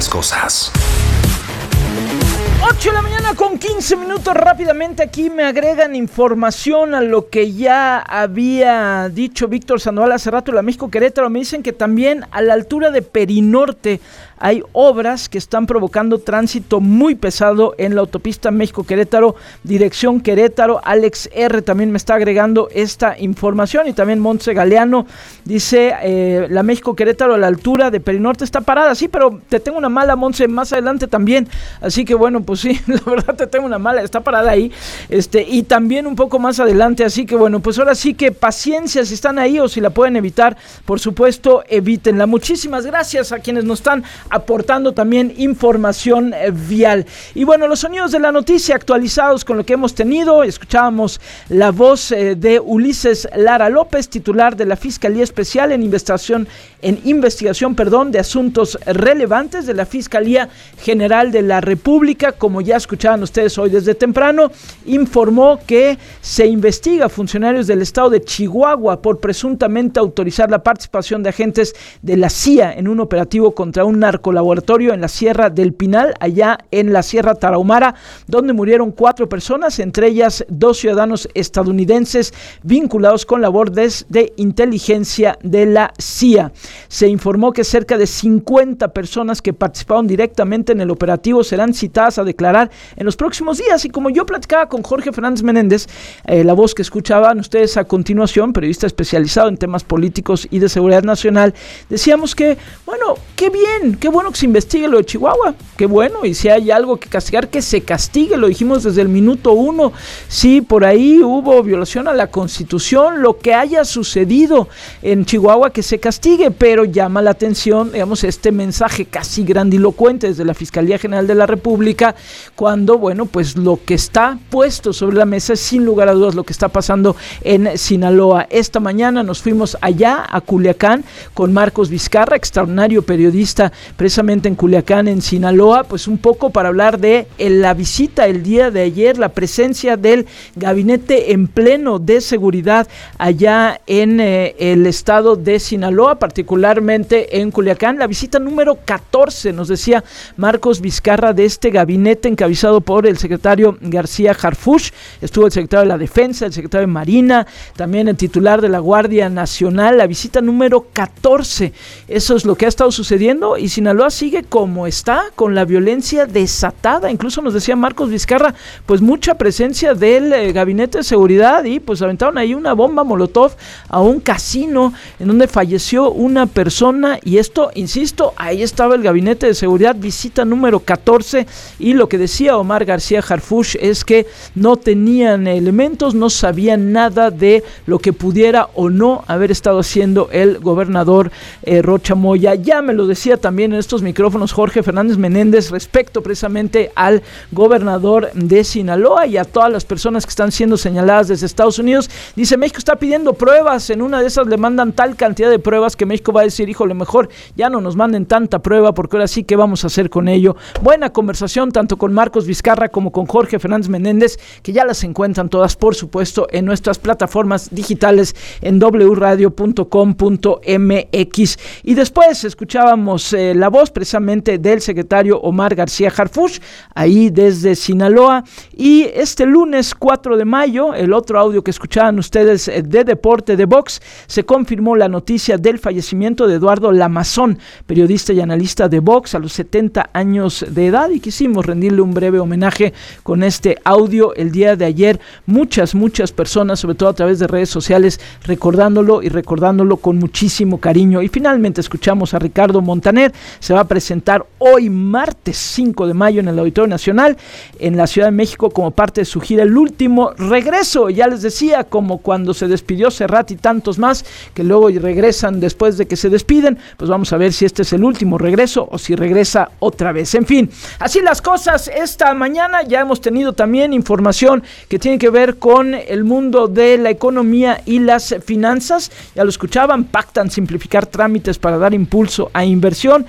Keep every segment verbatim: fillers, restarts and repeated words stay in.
las cosas. ocho de la mañana con quince minutos. Rápidamente aquí me agregan información a lo que ya había dicho Víctor Sandoval hace rato. La México Querétaro me dicen que también a la altura de Perinorte hay obras que están provocando tránsito muy pesado en la autopista México-Querétaro, dirección Querétaro. Alex R. también me está agregando esta información, y también Montse Galeano dice, eh, la México-Querétaro a la altura de Perinorte está parada. Sí, pero te tengo una mala, Montse, más adelante también, así que bueno, pues sí, la verdad te tengo una mala, está parada ahí, este, y también un poco más adelante, así que bueno, pues ahora sí que paciencia, si están ahí o si la pueden evitar, por supuesto, evítenla. Muchísimas gracias a quienes nos están aportando también información eh, vial. Y bueno, los sonidos de la noticia actualizados con lo que hemos tenido. Escuchábamos la voz eh, de Ulises Lara López, titular de la Fiscalía Especial en Investigación, en investigación, perdón, de Asuntos Relevantes de la Fiscalía General de la República. Como ya escuchaban ustedes hoy desde temprano, informó que se investiga a funcionarios del estado de Chihuahua por presuntamente autorizar la participación de agentes de la C I A en un operativo contra un narcolaboratorio en la Sierra del Pinal, allá en la Sierra Tarahumara, donde murieron cuatro personas, entre ellas dos ciudadanos estadounidenses vinculados con labores de inteligencia de la C I A. Se informó que cerca de cincuenta personas que participaron directamente en el operativo serán citadas a declarar en los próximos días. Y como yo platicaba con Jorge Fernández Menéndez, eh, la voz que escuchaban ustedes a continuación, periodista especializado en temas políticos y de seguridad nacional, decíamos que, bueno, qué bien, qué bueno que se investigue lo de Chihuahua, qué bueno, y si hay algo que castigar, que se castigue, lo dijimos desde el minuto uno. Si por ahí hubo violación a la Constitución, lo que haya sucedido en Chihuahua, que se castigue, pero llama la atención, digamos, este mensaje casi grandilocuente desde la Fiscalía General de la República, cuando, bueno, pues lo que está puesto sobre la mesa es sin lugar a dudas lo que está pasando en Sinaloa. Esta mañana nos fuimos allá a Culiacán con Marcos Vizcarra, extraordinario periodista precisamente en Culiacán, en Sinaloa, pues un poco para hablar de la visita el día de ayer, la presencia del gabinete en pleno de seguridad allá en eh, el estado de Sinaloa, particularmente en Culiacán, la visita número catorce, nos decía Marcos Vizcarra, de este gabinete encabezado por el secretario García Harfuch. Estuvo el secretario de la Defensa, el secretario de Marina, también el titular de la Guardia Nacional, la visita número catorce. Eso es lo que ha estado sucediendo, y Sinaloa sigue como está, con la violencia desatada. Incluso nos decía Marcos Vizcarra, pues mucha presencia del eh, gabinete de seguridad, y pues aventaron ahí una bomba molotov a un casino en donde falleció una persona, y esto, insisto, ahí estaba el gabinete de seguridad, visita número catorce, y lo que decía Omar García Harfuch es que no tenían elementos, no sabían nada de lo que pudiera o no haber estado haciendo el gobernador eh, Rocha Moya. Ya me lo decía también en estos micrófonos Jorge Fernández Menéndez respecto precisamente al gobernador de Sinaloa y a todas las personas que están siendo señaladas desde Estados Unidos. Dice, México está pidiendo pruebas, en una de esas le mandan tal cantidad de pruebas que México va a decir, híjole, mejor ya no nos manden tanta prueba, porque ahora sí, ¿qué vamos a hacer con ello? Buena conversación tanto con Marcos Vizcarra como con Jorge Fernández Menéndez, que ya las encuentran todas, por supuesto, en nuestras plataformas digitales en doble u radio punto com punto m x. Y después escuchábamos eh, la voz precisamente del secretario Omar García Harfuch, ahí desde Sinaloa. Y este lunes cuatro de mayo, el otro audio que escuchaban ustedes eh, de deporte de box, se confirmó la noticia del fallecimiento de Eduardo Lamazón, periodista y analista de box, a los setenta años de edad, y quisimos rendirle un breve homenaje con este audio el día de ayer. Muchas, muchas personas, sobre todo a través de redes sociales, recordándolo y recordándolo con muchísimo cariño. Y finalmente escuchamos a Ricardo Montaner. Se va a presentar hoy martes cinco de mayo en el Auditorio Nacional en la Ciudad de México como parte de su gira El Último Regreso. Ya les decía, como cuando se despidió Serrat y tantos más que luego regresan después de que se despiden, pues vamos a ver si este es el último regreso o si regresa otra vez. En fin, así las cosas. Esta mañana ya hemos tenido también información que tiene que ver con el mundo de la economía y las finanzas. Ya lo escuchaban, pactan simplificar trámites para dar impulso a inversión.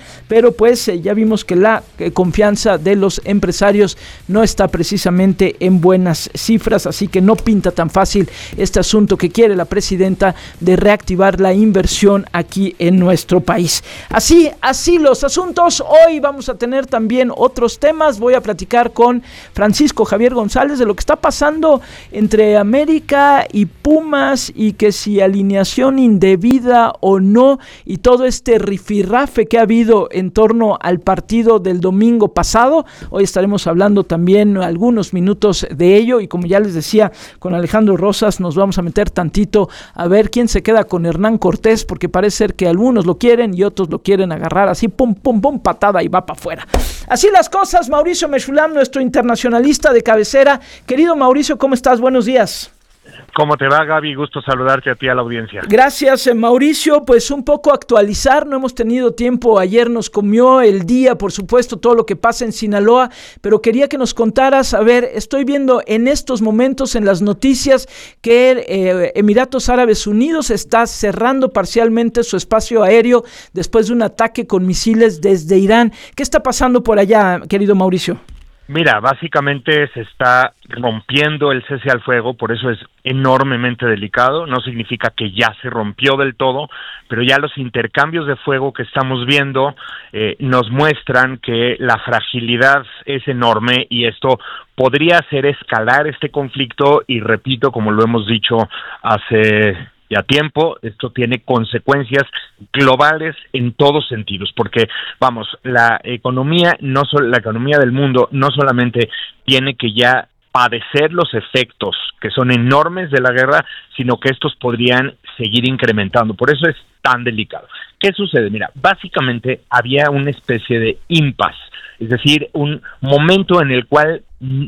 pero pues eh, ya vimos que la eh, confianza de los empresarios no está precisamente en buenas cifras, así que no pinta tan fácil este asunto que quiere la presidenta de reactivar la inversión aquí en nuestro país. Así, así los asuntos. Hoy vamos a tener también otros temas. Voy a platicar con Francisco Javier González de lo que está pasando entre América y Pumas y que si alineación indebida o no y todo este rifirrafe que ha habido en torno al partido del domingo pasado. Hoy estaremos hablando también algunos minutos de ello y como ya les decía, con Alejandro Rosas nos vamos a meter tantito a ver quién se queda con Hernán Cortés, porque parece ser que algunos lo quieren y otros lo quieren agarrar así, pum, pum, pum, patada y va para afuera. Así las cosas. Mauricio Meshulam, nuestro internacionalista de cabecera. Querido Mauricio, ¿cómo estás? Buenos días. ¿Cómo te va, Gaby? Gusto saludarte a ti, a la audiencia. Gracias, eh, Mauricio. Pues un poco actualizar, no hemos tenido tiempo, ayer nos comió el día, por supuesto, todo lo que pasa en Sinaloa, pero quería que nos contaras, a ver, estoy viendo en estos momentos en las noticias que eh, Emiratos Árabes Unidos está cerrando parcialmente su espacio aéreo después de un ataque con misiles desde Irán. ¿Qué está pasando por allá, querido Mauricio? Mira, básicamente se está rompiendo el cese al fuego, por eso es enormemente delicado. No significa que ya se rompió del todo, pero ya los intercambios de fuego que estamos viendo eh, nos muestran que la fragilidad es enorme y esto podría hacer escalar este conflicto y repito, como lo hemos dicho hace ya tiempo, esto tiene consecuencias globales en todos sentidos, porque vamos, la economía no solo la economía del mundo no solamente tiene que ya padecer los efectos que son enormes de la guerra, sino que estos podrían seguir incrementando. Por eso es tan delicado. ¿Qué sucede? Mira, básicamente había una especie de impasse, es decir, un momento en el cual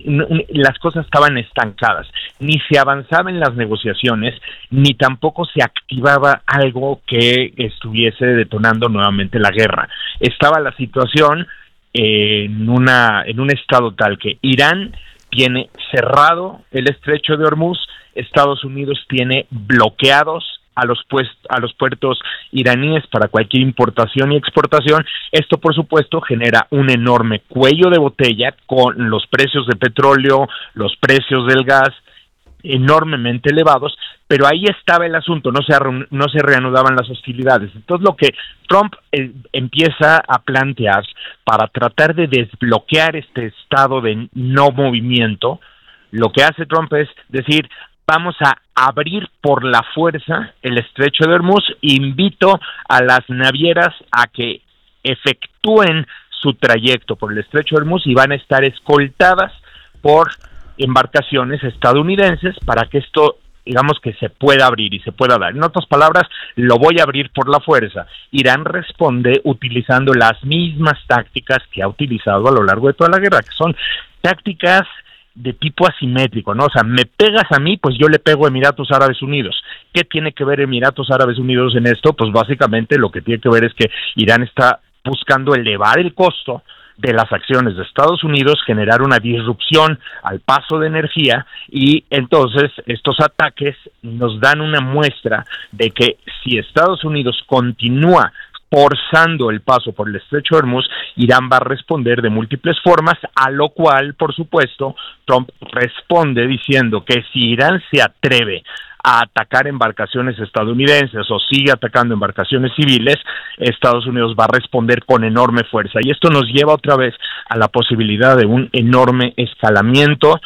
las cosas estaban estancadas, ni se avanzaba en las negociaciones, ni tampoco se activaba algo que estuviese detonando nuevamente la guerra. Estaba la situación eh, en una en un estado tal que Irán tiene cerrado el estrecho de Hormuz, Estados Unidos tiene bloqueados a los pues, a los puertos iraníes para cualquier importación y exportación. Esto, por supuesto, genera un enorme cuello de botella con los precios de petróleo, los precios del gas enormemente elevados, pero ahí estaba el asunto, no se, no se reanudaban las hostilidades. Entonces, lo que Trump eh, empieza a plantear para tratar de desbloquear este estado de no movimiento, lo que hace Trump es decir, vamos a abrir por la fuerza el estrecho de Hormuz. Invito a las navieras a que efectúen su trayecto por el estrecho de Hormuz y van a estar escoltadas por embarcaciones estadounidenses para que esto, digamos, que se pueda abrir y se pueda dar. En otras palabras, lo voy a abrir por la fuerza. Irán responde utilizando las mismas tácticas que ha utilizado a lo largo de toda la guerra, que son tácticas de tipo asimétrico, ¿no? O sea, me pegas a mí, pues yo le pego a Emiratos Árabes Unidos. ¿Qué tiene que ver Emiratos Árabes Unidos en esto? Pues básicamente lo que tiene que ver es que Irán está buscando elevar el costo de las acciones de Estados Unidos, generar una disrupción al paso de energía y entonces estos ataques nos dan una muestra de que si Estados Unidos continúa forzando el paso por el estrecho de Hormuz, Irán va a responder de múltiples formas, a lo cual, por supuesto, Trump responde diciendo que si Irán se atreve a atacar embarcaciones estadounidenses o sigue atacando embarcaciones civiles, Estados Unidos va a responder con enorme fuerza. Y esto nos lleva otra vez a la posibilidad de un enorme escalamiento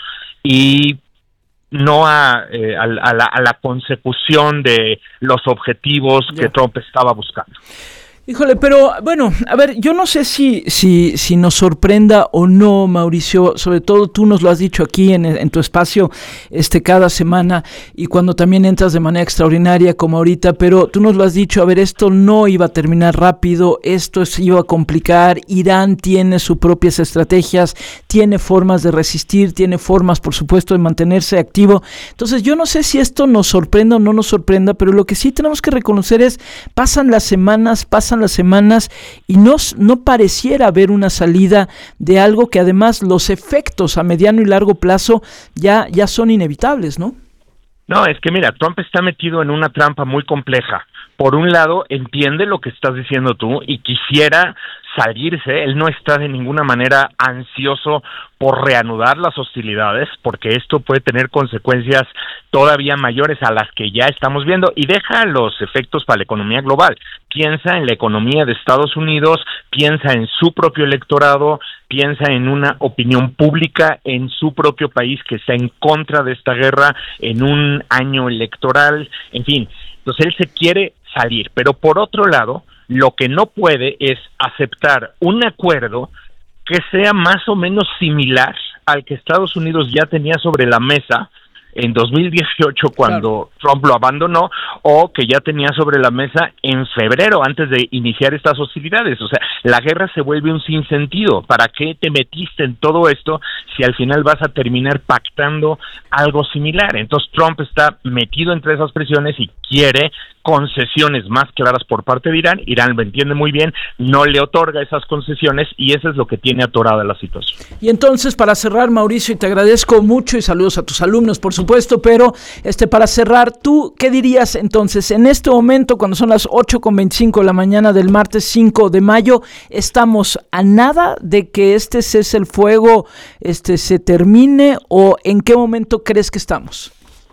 y no a, eh, a, a, la, a la consecución de los objetivos yeah. que Trump estaba buscando. Híjole, pero bueno, a ver, yo no sé si si si nos sorprenda o no, Mauricio, sobre todo tú nos lo has dicho aquí en, en tu espacio este cada semana y cuando también entras de manera extraordinaria como ahorita, pero tú nos lo has dicho, a ver, esto no iba a terminar rápido, esto se iba a complicar, Irán tiene sus propias estrategias, tiene formas de resistir, tiene formas, por supuesto, de mantenerse activo, entonces yo no sé si esto nos sorprenda o no nos sorprenda, pero lo que sí tenemos que reconocer es, pasan las semanas, pasan las semanas y no, no pareciera haber una salida de algo que además los efectos a mediano y largo plazo ya, ya son inevitables, ¿no? No, es que mira, Trump está metido en una trampa muy compleja. Por un lado, entiende lo que estás diciendo tú y quisiera salirse. Él no está de ninguna manera ansioso por reanudar las hostilidades, porque esto puede tener consecuencias todavía mayores a las que ya estamos viendo, y deja los efectos para la economía global. Piensa en la economía de Estados Unidos, piensa en su propio electorado, piensa en una opinión pública en su propio país que está en contra de esta guerra en un año electoral, en fin. Entonces él se quiere salir, pero por otro lado, lo que no puede es aceptar un acuerdo que sea más o menos similar al que Estados Unidos ya tenía sobre la mesa en dos mil dieciocho cuando claro. Trump lo abandonó, o que ya tenía sobre la mesa en febrero antes de iniciar estas hostilidades. O sea, la guerra se vuelve un sinsentido. ¿Para qué te metiste en todo esto si al final vas a terminar pactando algo similar? Entonces Trump está metido entre esas presiones y quiere concesiones más claras por parte de Irán. Irán lo entiende muy bien, no le otorga esas concesiones y eso es lo que tiene atorada la situación. Y entonces, para cerrar, Mauricio, y te agradezco mucho y saludos a tus alumnos, por supuesto, pero este para cerrar, ¿tú qué dirías entonces? En este momento, cuando son las ocho con veinticinco de la mañana del martes cinco de mayo, ¿estamos a nada de que este cese el fuego este, se termine, o en qué momento crees que estamos?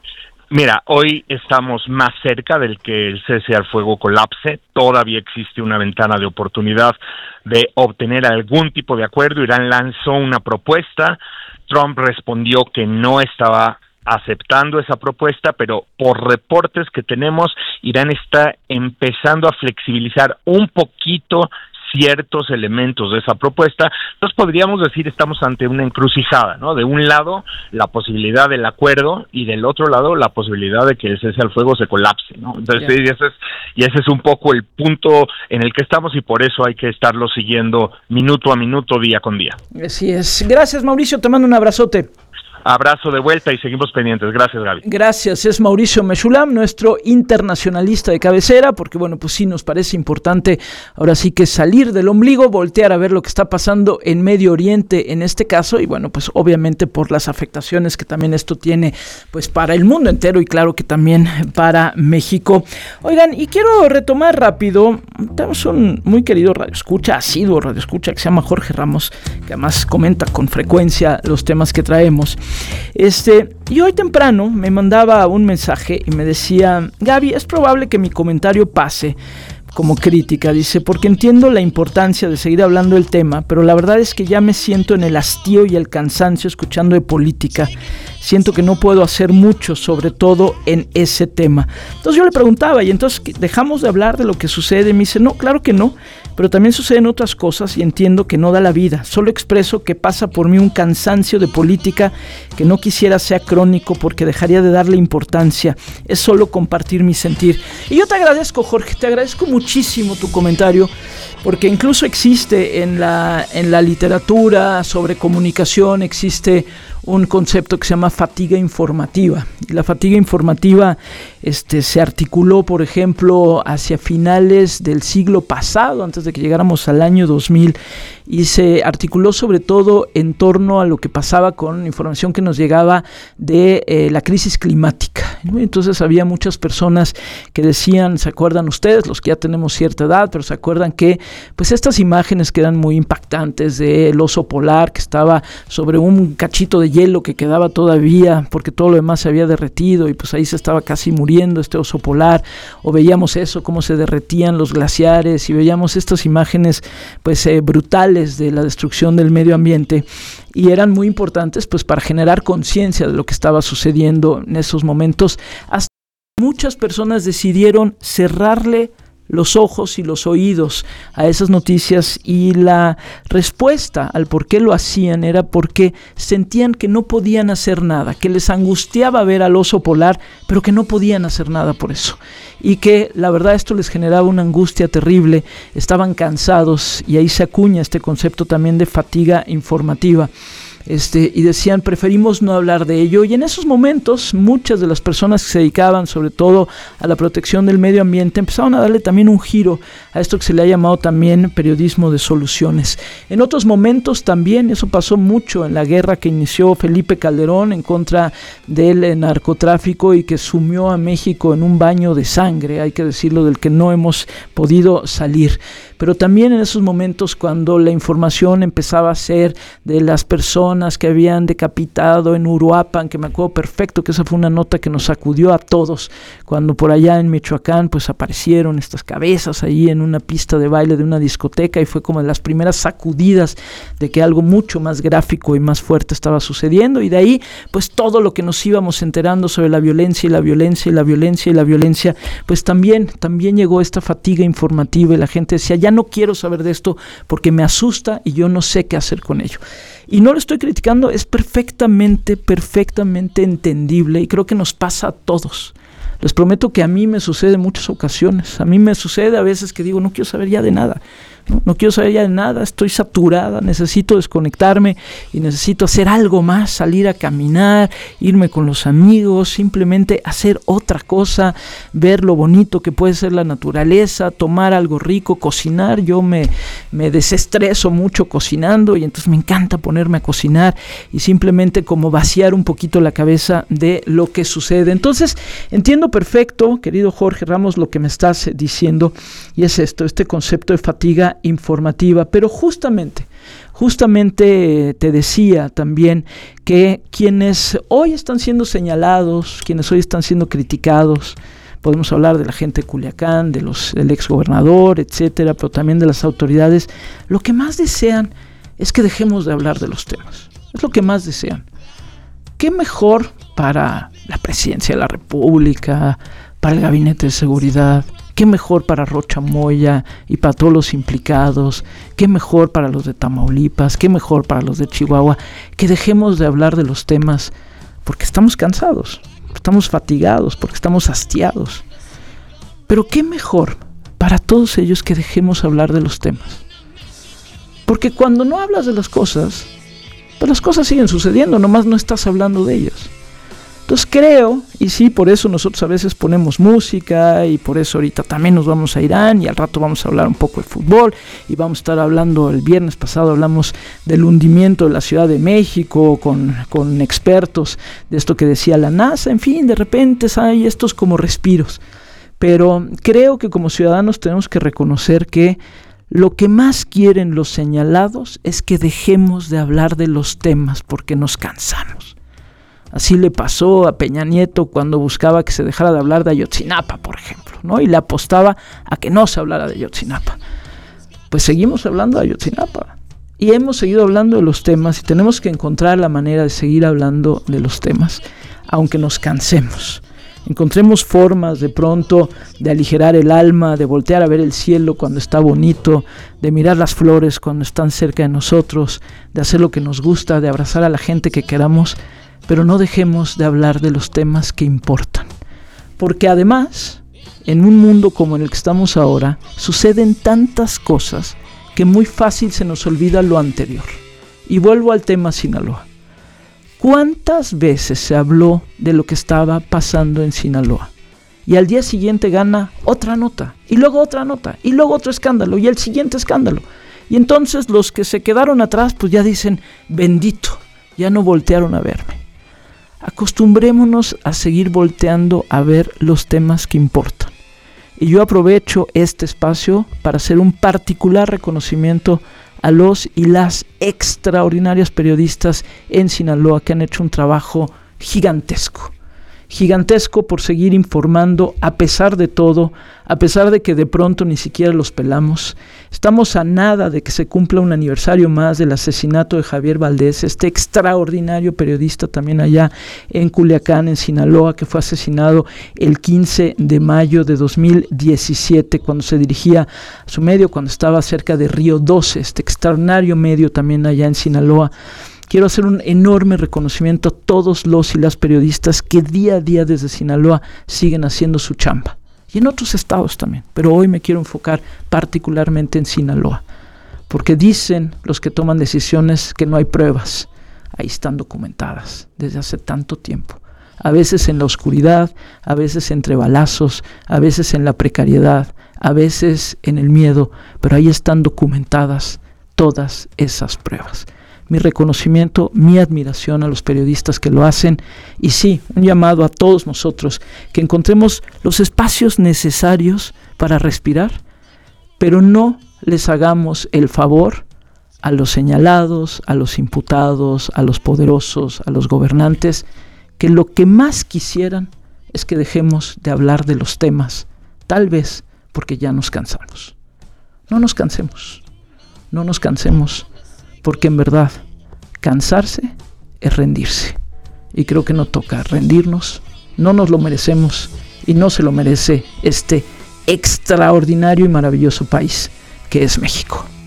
Mira, hoy estamos más cerca del que el cese al fuego colapse. Todavía existe una ventana de oportunidad de obtener algún tipo de acuerdo. Irán lanzó una propuesta, Trump respondió que no estaba aceptando esa propuesta, pero por reportes que tenemos, Irán está empezando a flexibilizar un poquito ciertos elementos de esa propuesta. Entonces podríamos decir estamos ante una encrucijada, ¿no? De un lado la posibilidad del acuerdo y del otro lado la posibilidad de que el cese al fuego se colapse, ¿no? Entonces yeah. y, ese es, y ese es un poco el punto en el que estamos y por eso hay que estarlo siguiendo minuto a minuto, día con día. Así es. Gracias, Mauricio, te mando un abrazote. Abrazo de vuelta y seguimos pendientes. Gracias, Gaby. Gracias. Es Mauricio Meshulam, nuestro internacionalista de cabecera, porque bueno, pues sí nos parece importante ahora sí que salir del ombligo, voltear a ver lo que está pasando en Medio Oriente en este caso, y bueno, pues obviamente por las afectaciones que también esto tiene pues para el mundo entero y claro que también para México. Oigan, y quiero retomar rápido, tenemos un muy querido radioescucha, asiduo radioescucha que se llama Jorge Ramos, que además comenta con frecuencia los temas que traemos. Este, y hoy temprano me mandaba un mensaje y me decía: Gaby, es probable que mi comentario pase como crítica, dice, porque entiendo la importancia de seguir hablando del tema, pero la verdad es que ya me siento en el hastío y el cansancio escuchando de política. Siento que no puedo hacer mucho, sobre todo en ese tema. Entonces yo le preguntaba, ¿y entonces dejamos de hablar de lo que sucede? Y me dice, no, claro que no, pero también suceden otras cosas y entiendo que no da la vida. Solo expreso que pasa por mí un cansancio de política que no quisiera sea crónico porque dejaría de darle importancia. Es solo compartir mi sentir. Y yo te agradezco, Jorge, te agradezco muchísimo tu comentario, porque incluso existe en la, en la literatura sobre comunicación, existe un concepto que se llama fatiga informativa. Y la fatiga informativa este, se articuló, por ejemplo, hacia finales del siglo pasado, antes de que llegáramos al año dos mil, y se articuló sobre todo en torno a lo que pasaba con información que nos llegaba de eh, la crisis climática, ¿no? Entonces había muchas personas que decían, ¿se acuerdan ustedes? Los que ya tenemos cierta edad, pero se acuerdan que pues estas imágenes que eran muy impactantes del oso polar que estaba sobre un cachito de hielo que quedaba todavía porque todo lo demás se había derretido y pues ahí se estaba casi muriendo este oso polar, o veíamos eso, cómo se derretían los glaciares y veíamos estas imágenes pues eh, brutales de la destrucción del medio ambiente, y eran muy importantes pues para generar conciencia de lo que estaba sucediendo en esos momentos. Hasta muchas personas decidieron cerrarle los ojos y los oídos a esas noticias, y la respuesta al por qué lo hacían era porque sentían que no podían hacer nada, que les angustiaba ver al oso polar, pero que no podían hacer nada por eso, y que la verdad esto les generaba una angustia terrible, estaban cansados, y ahí se acuña este concepto también de fatiga informativa. este, y decían, preferimos no hablar de ello. Y en esos momentos, muchas de las personas que se dedicaban sobre todo a la protección del medio ambiente empezaron a darle también un giro a esto que se le ha llamado también periodismo de soluciones. En otros momentos también, eso pasó mucho en la guerra que inició Felipe Calderón en contra del narcotráfico y que sumió a México en un baño de sangre, hay que decirlo, del que no hemos podido salir. Pero también en esos momentos cuando la información empezaba a ser de las personas que habían decapitado en Uruapan, que me acuerdo perfecto que esa fue una nota que nos sacudió a todos, cuando por allá en Michoacán pues aparecieron estas cabezas ahí en una pista de baile de una discoteca, y fue como de las primeras sacudidas de que algo mucho más gráfico y más fuerte estaba sucediendo, y de ahí pues todo lo que nos íbamos enterando sobre la violencia y la violencia y la violencia y la violencia, pues también, también llegó esta fatiga informativa y la gente decía, ya no quiero saber de esto porque me asusta y yo no sé qué hacer con ello. Y no lo estoy criticando, es perfectamente, perfectamente entendible y creo que nos pasa a todos. Les prometo que a mí me sucede en muchas ocasiones. A mí me sucede a veces que digo, no quiero saber ya de nada. No, no quiero saber ya de nada, estoy saturada, necesito desconectarme y necesito hacer algo más, salir a caminar, irme con los amigos, simplemente hacer otra cosa, ver lo bonito que puede ser la naturaleza, tomar algo rico, cocinar. Yo me, me desestreso mucho cocinando y entonces me encanta ponerme a cocinar y simplemente como vaciar un poquito la cabeza de lo que sucede. Entonces entiendo perfecto, querido Jorge Ramos, lo que me estás diciendo, y es esto, este concepto de fatiga informativa, pero justamente, justamente te decía también que quienes hoy están siendo señalados, quienes hoy están siendo criticados, podemos hablar de la gente de Culiacán, de los, del exgobernador, etcétera, pero también de las autoridades, lo que más desean es que dejemos de hablar de los temas, es lo que más desean. ¿Qué mejor para la presidencia de la República, para el gabinete de seguridad? ¿Qué mejor para Rocha Moya y para todos los implicados? ¿Qué mejor para los de Tamaulipas? ¿Qué mejor para los de Chihuahua? Que dejemos de hablar de los temas porque estamos cansados, estamos fatigados, porque estamos hastiados. Pero ¿qué mejor para todos ellos que dejemos hablar de los temas? Porque cuando no hablas de las cosas, pues las cosas siguen sucediendo, nomás no estás hablando de ellas. Entonces creo, y sí, por eso nosotros a veces ponemos música, y por eso ahorita también nos vamos a Irán, y al rato vamos a hablar un poco de fútbol, y vamos a estar hablando, el viernes pasado hablamos del hundimiento de la Ciudad de México, con, con expertos de esto que decía la NASA, en fin, de repente hay estos como respiros. Pero creo que como ciudadanos tenemos que reconocer que lo que más quieren los señalados es que dejemos de hablar de los temas porque nos cansamos. Así le pasó a Peña Nieto cuando buscaba que se dejara de hablar de Ayotzinapa, por ejemplo, ¿no? Y le apostaba a que no se hablara de Ayotzinapa. Pues seguimos hablando de Ayotzinapa. Y hemos seguido hablando de los temas y tenemos que encontrar la manera de seguir hablando de los temas, aunque nos cansemos. Encontremos formas de pronto de aligerar el alma, de voltear a ver el cielo cuando está bonito, de mirar las flores cuando están cerca de nosotros, de hacer lo que nos gusta, de abrazar a la gente que queramos, pero no dejemos de hablar de los temas que importan. Porque además, en un mundo como en el que estamos ahora, suceden tantas cosas que muy fácil se nos olvida lo anterior. Y vuelvo al tema Sinaloa. ¿Cuántas veces se habló de lo que estaba pasando en Sinaloa? Y al día siguiente gana otra nota, y luego otra nota, y luego otro escándalo, y el siguiente escándalo. Y entonces los que se quedaron atrás, pues ya dicen, bendito, ya no voltearon a verme. Acostumbrémonos a seguir volteando a ver los temas que importan. Y yo aprovecho este espacio para hacer un particular reconocimiento a los y las extraordinarias periodistas en Sinaloa que han hecho un trabajo gigantesco. Gigantesco por seguir informando a pesar de todo, a pesar de que de pronto ni siquiera los pelamos. Estamos a nada de que se cumpla un aniversario más del asesinato de Javier Valdés, este extraordinario periodista también allá en Culiacán, en Sinaloa, que fue asesinado el quince de mayo de dos mil diecisiete, cuando se dirigía a su medio, cuando estaba cerca de Río doce, este extraordinario medio también allá en Sinaloa. Quiero hacer un enorme reconocimiento a todos los y las periodistas que día a día desde Sinaloa siguen haciendo su chamba. Y en otros estados también, pero hoy me quiero enfocar particularmente en Sinaloa. Porque dicen los que toman decisiones que no hay pruebas. ahí están documentadas desde hace tanto tiempo. A veces en la oscuridad, a veces entre balazos, a veces en la precariedad, a veces en el miedo, pero ahí están documentadas todas esas pruebas. Mi reconocimiento, mi admiración a los periodistas que lo hacen, y sí, un llamado a todos nosotros, que encontremos los espacios necesarios para respirar, pero no les hagamos el favor a los señalados, a los imputados, a los poderosos, a los gobernantes, que lo que más quisieran es que dejemos de hablar de los temas, tal vez porque ya nos cansamos. No nos cansemos, no nos cansemos, porque en verdad cansarse es rendirse. Y creo que no toca rendirnos, no nos lo merecemos y no se lo merece este extraordinario y maravilloso país que es México.